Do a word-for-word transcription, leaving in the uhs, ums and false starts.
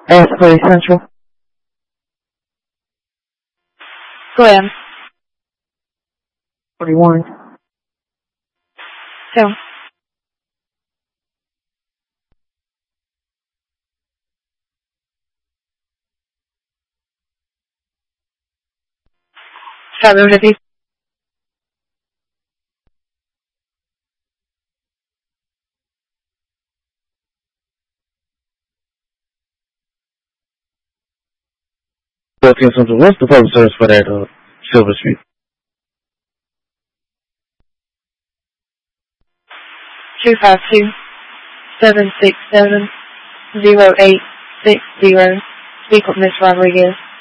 Asbury Central. Glenn. forty-one. Hill. Shadow Ready. fourteen Central. What's the public service for that, uh, Silver Street? two five two, seven six seven, zero eight six zero. Speak with Miss Rodriguez.